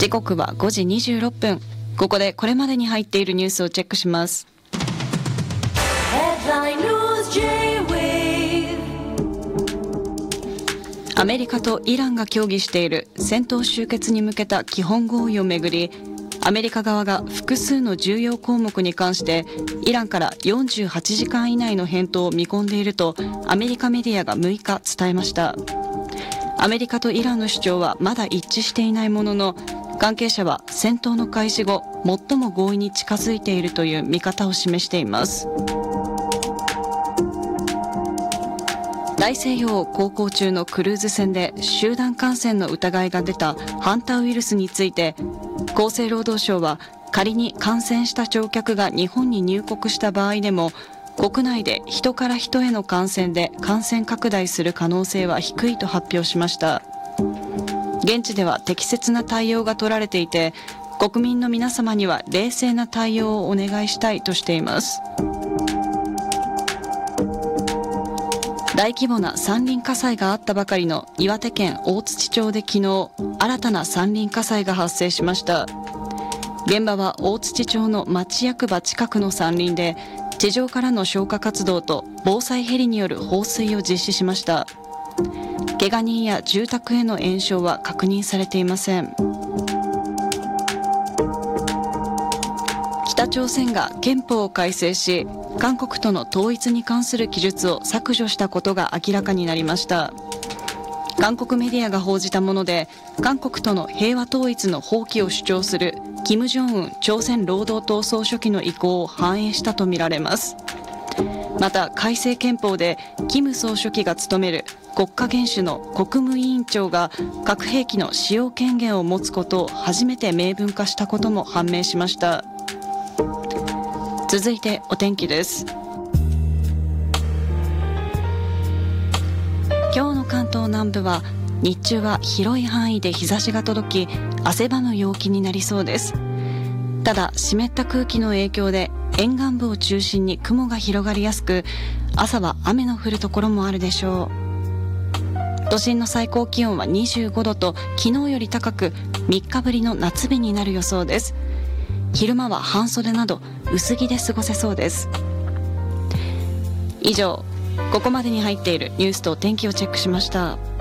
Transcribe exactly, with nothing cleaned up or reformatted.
時刻はごじにじゅうろっぷん。ここでこれまでに入っているニュースをチェックします。アメリカとイランが協議している戦闘終結に向けた基本合意をめぐり、アメリカ側が複数の重要項目に関してイランからよんじゅうはちじかん以内の返答を見込んでいるとアメリカメディアがむいか伝えました。アメリカとイランの主張はまだ一致していないものの、関係者は戦闘の開始後最も合意に近づいているという見方を示しています。大西洋を航行中のクルーズ船で集団感染の疑いが出たハンタウイルスについて、厚生労働省は仮に感染した乗客が日本に入国した場合でも国内で人から人への感染で感染拡大する可能性は低いと発表しました。現地では適切な対応が取られていて、国民の皆様には冷静な対応をお願いしたいとしています。大規模な山林火災があったばかりの岩手県大槌町で昨日、新たな山林火災が発生しました。現場は大槌町の町役場近くの山林で、地上からの消火活動と防災ヘリによる放水を実施しました。怪我人や住宅への延焼は確認されていません。北朝鮮が憲法を改正し、韓国との統一に関する記述を削除したことが明らかになりました。韓国メディアが報じたもので、韓国との平和統一の放棄を主張する金正恩朝鮮労働党総書記の意向を反映したとみられます。また改正憲法で金総書記が務める国家元首の国務委員長が核兵器の使用権限を持つことを初めて明文化したことも判明しました。続いてお天気です。今日の関東南部は日中は広い範囲で日差しが届き、汗ばむ陽気になりそうです。ただ湿った空気の影響で沿岸部を中心に雲が広がりやすく、朝は雨の降るところもあるでしょう。都心の最高気温はにじゅうごどと昨日より高く、みっかぶりの夏日になる予想です。昼間は半袖など薄着で過ごせそうです。以上、ここまでに入っているニュースと天気をチェックしました。